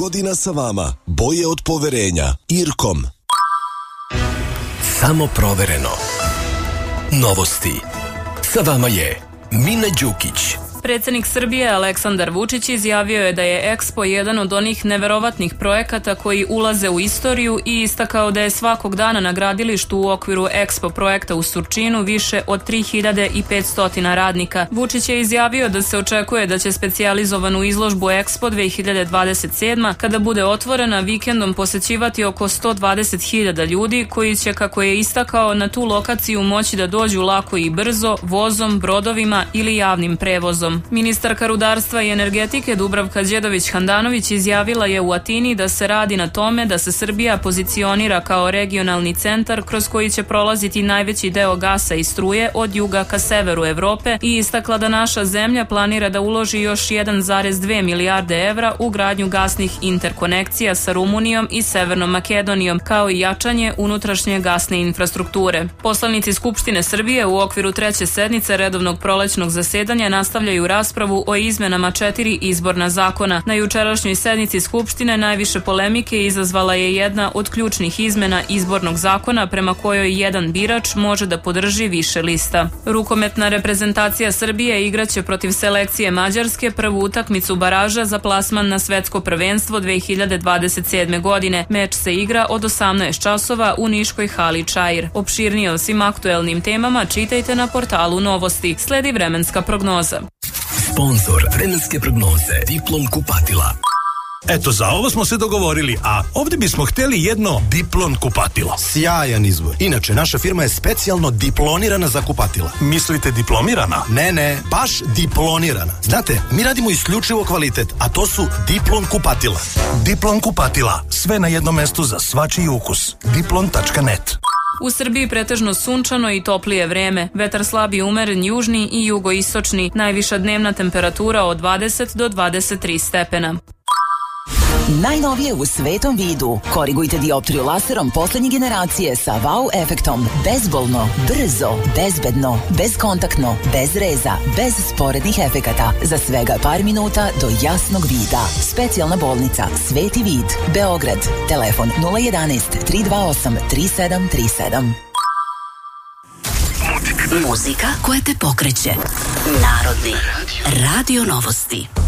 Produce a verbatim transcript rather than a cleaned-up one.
godina sa vama. Boje od poverenja. Irkom. Samo provereno. Novosti. Sa vama je Mina Đukić. Predsjednik Srbije Aleksandar Vučić izjavio je da je Expo jedan od onih neverovatnih projekata koji ulaze u istoriju i istakao da je svakog dana na gradilištu u okviru Expo projekta u Surčinu više od tri hiljade petsto radnika. Vučić je izjavio da se očekuje da će specijalizovanu izložbu Expo dve hiljade dvadeset sedma, kada bude otvorena, vikendom posećivati oko sto dvadeset hiljada ljudi koji će, kako je istakao, na tu lokaciju moći da dođu lako i brzo, vozom, brodovima ili javnim prevozom. Ministarka rudarstva i energetike Dubravka Đedović-Handanović izjavila je u Atini da se radi na tome da se Srbija pozicionira kao regionalni centar kroz koji će prolaziti najveći deo gasa i struje od juga ka severu Evrope i istakla da naša zemlja planira da uloži još jedan zarez dve milijarde evra u gradnju gasnih interkonekcija sa Rumunijom i Severnom Makedonijom, kao i jačanje unutrašnje gasne infrastrukture. Poslanici Skupštine Srbije u okviru treće sednice redovnog prolećnog zasedanja nastavljaju raspravu o izmenama četiri izborna zakona. Na jučerašnjoj sednici Skupštine najviše polemike izazvala je jedna od ključnih izmena izbornog zakona prema kojoj jedan birač može da podrži više lista. Rukometna reprezentacija Srbije igraće protiv selekcije Mađarske prvu utakmicu baraža za plasman na svetsko prvenstvo dve hiljade dvadeset sedme. godine. Meč se igra od osamnaest časova u niškoj hali Čair. Opširnije o svim aktuelnim temama čitajte na portalu Novosti. Sledi vremenska prognoza. Sponzor vremenske prognoze Diplom kupatila. Eto, za ovo smo se dogovorili, a ovdje bismo htjeli jedno Diplon kupatilo. Sjajan izbor. Inače, naša firma je specijalno diplonirana za kupatila. Mislite diplomirana? Ne, ne, baš diplonirana. Znate, mi radimo isključivo kvalitet, a to su Diplon kupatila. Diplon kupatila. Sve na jednom mestu za svačiji ukus. diplon tačka net. U Srbiji pretežno sunčano i toplije vreme. Vetar slab i umeren južni i jugoistočni. Najviša dnevna temperatura od dvadeset do dvadeset tri stepena. Najnovije u svetom vidu. Korigujte dioptriju laserom poslednje generacije sa wow efektom. Bezbolno, brzo, bezbedno, bezkontaktno, bez reza, bez sporednih efekata. Za svega par minuta do jasnog vida. Specijalna bolnica Sveti vid, Beograd. Telefon nula jedanaest tri dva osam tri sedam tri sedam. Muzika koja te pokreće. Narodni Radio Novosti.